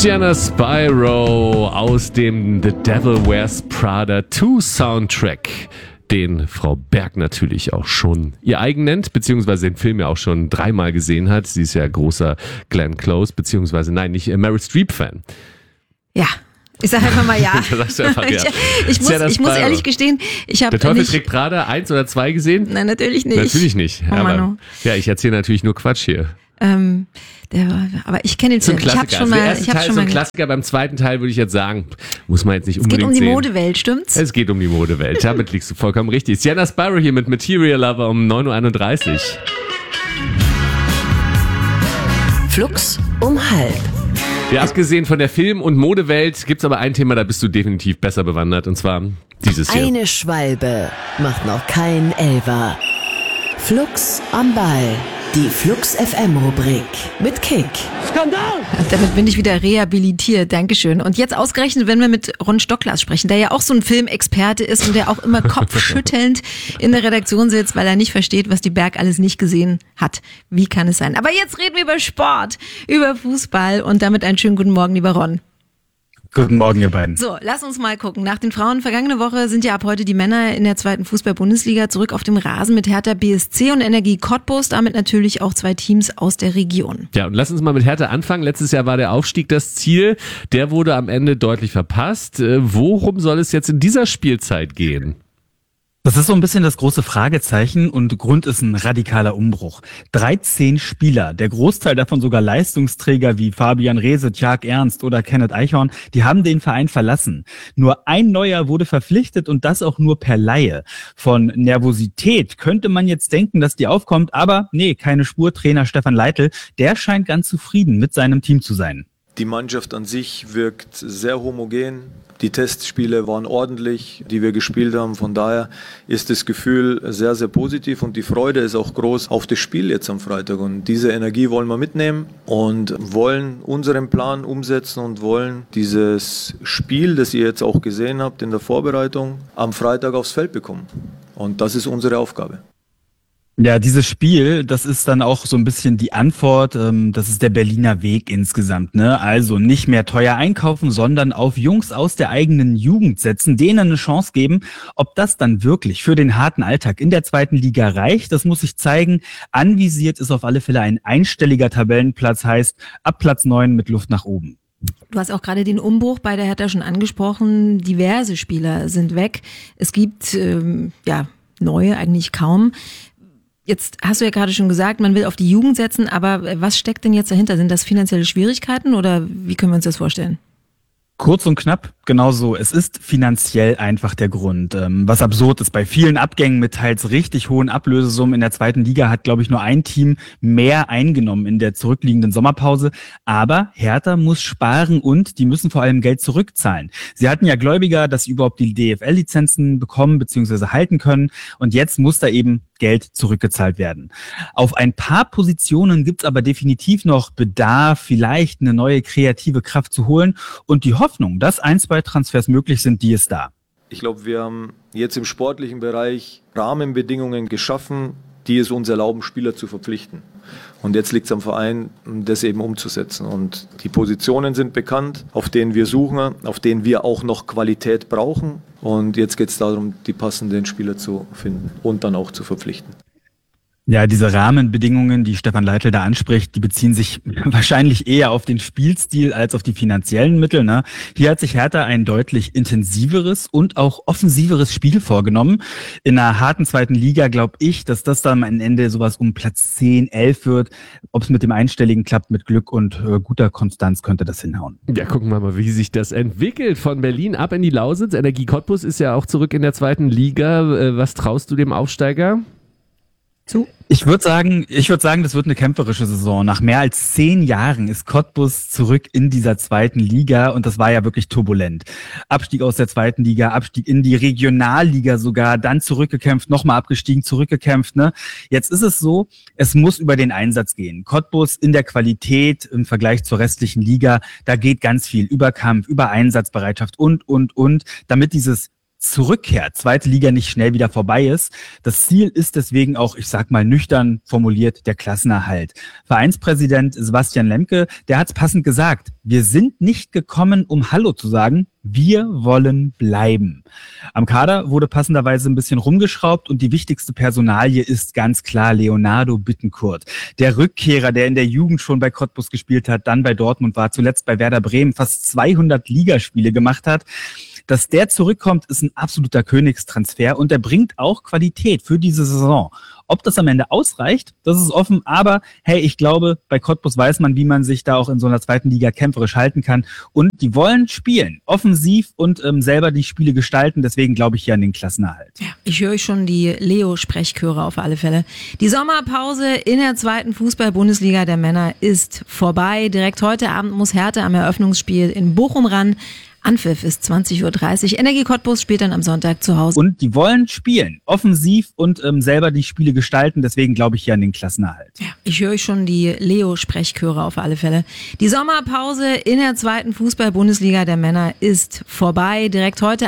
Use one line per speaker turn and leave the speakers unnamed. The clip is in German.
Sienna Spyro aus dem The Devil Wears Prada 2 Soundtrack, den Frau Berg natürlich auch schon ihr eigen nennt, beziehungsweise den Film ja auch schon 3-mal gesehen hat. Sie ist ja großer Glenn Close, beziehungsweise nein, nicht Meryl Streep-Fan.
Ja. Ich sage einfach mal ja.
Da sagst du einfach ja.
Ich muss ehrlich gestehen, ich habe
Der Teufel trägt Prada 1 oder 2 gesehen?
Nein, natürlich nicht.
Natürlich nicht.
Oh,
aber, ja, ich erzähle natürlich nur Quatsch hier.
Aber ich kenne den Film. Ich habe schon mal.
Der erste Teil ist so ein Klassiker. Beim zweiten Teil würde ich jetzt sagen, muss man jetzt nicht unbedingt sehen.
Es geht um die Modewelt, stimmt's?
Es geht um die Modewelt. Damit liegst du vollkommen richtig. Sienna Spyro hier mit Material Lover um 9.31 Uhr.
Flux um 12:30.
Ja, abgesehen von der Film- und Modewelt gibt's aber ein Thema, da bist du definitiv besser bewandert, und zwar dieses hier.
Eine Schwalbe macht noch keinen Elfer. Flux am Ball. Die Flux FM Rubrik mit Kick.
Skandal! Damit bin ich wieder rehabilitiert, Dankeschön. Und jetzt ausgerechnet, wenn wir mit Ron Stocklas sprechen, der ja auch so ein Filmexperte ist und der auch immer kopfschüttelnd in der Redaktion sitzt, weil er nicht versteht, was die Berg alles nicht gesehen hat. Wie kann es sein? Aber jetzt reden wir über Sport, über Fußball und damit einen schönen guten Morgen, lieber Ron.
Guten Morgen, ihr beiden.
So, lass uns mal gucken. Nach den Frauen vergangene Woche sind ja ab heute die Männer in der 2. Fußball-Bundesliga zurück auf dem Rasen mit Hertha BSC und Energie Cottbus, damit natürlich auch 2 Teams aus der Region.
Ja, und lass uns mal mit Hertha anfangen. Letztes Jahr war der Aufstieg das Ziel. Der wurde am Ende deutlich verpasst. Worum soll es jetzt in dieser Spielzeit gehen?
Das ist so ein bisschen das große Fragezeichen und Grund ist ein radikaler Umbruch. 13 Spieler, der Großteil davon sogar Leistungsträger wie Fabian Reese, Tjark Ernst oder Kenneth Eichhorn, die haben den Verein verlassen. Nur ein neuer wurde verpflichtet und das auch nur per Leihe. Von Nervosität könnte man jetzt denken, dass die aufkommt, aber nee, keine Spur. Trainer Stefan Leitl, der scheint ganz zufrieden mit seinem Team zu sein.
Die Mannschaft an sich wirkt sehr homogen. Die Testspiele waren ordentlich, die wir gespielt haben. Von daher ist das Gefühl sehr, sehr positiv und die Freude ist auch groß auf das Spiel jetzt am Freitag. Und diese Energie wollen wir mitnehmen und wollen unseren Plan umsetzen und wollen dieses Spiel, das ihr jetzt auch gesehen habt in der Vorbereitung, am Freitag aufs Feld bekommen. Und das ist unsere Aufgabe.
Ja, dieses Spiel, das ist dann auch so ein bisschen die Antwort, das ist der Berliner Weg insgesamt, ne? Also nicht mehr teuer einkaufen, sondern auf Jungs aus der eigenen Jugend setzen, denen eine Chance geben. Ob das dann wirklich für den harten Alltag in der 2. Liga reicht, das muss sich zeigen. Anvisiert ist auf alle Fälle ein einstelliger Tabellenplatz, heißt ab Platz 9 mit Luft nach oben.
Du hast auch gerade den Umbruch bei der Hertha schon angesprochen. Diverse Spieler sind weg. Es gibt neue eigentlich kaum. Jetzt hast du ja gerade schon gesagt, man will auf die Jugend setzen, aber was steckt denn jetzt dahinter? Sind das finanzielle Schwierigkeiten oder wie können wir uns das vorstellen?
Kurz und knapp, genauso. Es ist finanziell einfach der Grund. Was absurd ist, bei vielen Abgängen mit teils richtig hohen Ablösesummen in der 2. Liga hat, glaube ich, nur ein Team mehr eingenommen in der zurückliegenden Sommerpause. Aber Hertha muss sparen und die müssen vor allem Geld zurückzahlen. Sie hatten ja Gläubiger, dass sie überhaupt die DFL-Lizenzen bekommen bzw. halten können. Und jetzt muss da eben Geld zurückgezahlt werden. Auf ein paar Positionen gibt's aber definitiv noch Bedarf, vielleicht eine neue kreative Kraft zu holen. Und die Hoffnung, dass 1-2 Transfers möglich sind, die ist da.
Ich glaube, wir haben jetzt im sportlichen Bereich Rahmenbedingungen geschaffen, die es uns erlauben, Spieler zu verpflichten. Und jetzt liegt es am Verein, das eben umzusetzen. Und die Positionen sind bekannt, auf denen wir suchen, auf denen wir auch noch Qualität brauchen. Und jetzt geht es darum, die passenden Spieler zu finden und dann auch zu verpflichten.
Ja, diese Rahmenbedingungen, die Stefan Leitl da anspricht, die beziehen sich wahrscheinlich eher auf den Spielstil als auf die finanziellen Mittel, ne? Hier hat sich Hertha ein deutlich intensiveres und auch offensiveres Spiel vorgenommen. In einer harten 2. Liga glaube ich, dass das dann am Ende sowas um Platz 10, 11 wird. Ob es mit dem Einstelligen klappt, mit Glück und guter Konstanz könnte das hinhauen.
Ja, gucken wir mal, wie sich das entwickelt. Von Berlin ab in die Lausitz. Energie Cottbus ist ja auch zurück in der 2. Liga. Was traust du dem Aufsteiger zu?
Ich würde sagen, das wird eine kämpferische Saison. Nach mehr als 10 Jahren ist Cottbus zurück in dieser 2. Liga und das war ja wirklich turbulent. Abstieg aus der 2. Liga, Abstieg in die Regionalliga sogar, dann zurückgekämpft, nochmal abgestiegen, zurückgekämpft, ne? Jetzt ist es so, es muss über den Einsatz gehen. Cottbus in der Qualität im Vergleich zur restlichen Liga, da geht ganz viel über Kampf, über Einsatzbereitschaft und, damit dieses zurückkehrt, zweite Liga nicht schnell wieder vorbei ist. Das Ziel ist deswegen auch, ich sag mal nüchtern formuliert, der Klassenerhalt. Vereinspräsident Sebastian Lemke, der hat's passend gesagt. Wir sind nicht gekommen, um Hallo zu sagen. Wir wollen bleiben. Am Kader wurde passenderweise ein bisschen rumgeschraubt und die wichtigste Personalie ist ganz klar Leonardo Bittencourt. Der Rückkehrer, der in der Jugend schon bei Cottbus gespielt hat, dann bei Dortmund war, zuletzt bei Werder Bremen fast 200 Ligaspiele gemacht hat. Dass der zurückkommt, ist ein absoluter Königstransfer und er bringt auch Qualität für diese Saison. Ob das am Ende ausreicht, das ist offen, aber hey, ich glaube, bei Cottbus weiß man, wie man sich da auch in so einer zweiten Liga kämpferisch halten kann und die wollen spielen, offensiv und selber die Spiele gestalten, deswegen glaube ich hier an den Klassenerhalt.
Ja, ich höre schon die Leo-Sprechchöre auf alle Fälle. Die Sommerpause in der zweiten Fußball-Bundesliga der Männer ist vorbei. Direkt heute Abend muss Hertha am Eröffnungsspiel in Bochum ran. Anpfiff ist 20.30 Uhr. Energie Cottbus spielt dann am Sonntag zu Hause.
Und die wollen spielen, offensiv und selber die Spiele gestalten. Deswegen glaube ich hier an den Klassenerhalt.
Ja, ich höre schon die Leo-Sprechchöre auf alle Fälle. Die Sommerpause in der zweiten Fußball-Bundesliga der Männer ist vorbei. Direkt heute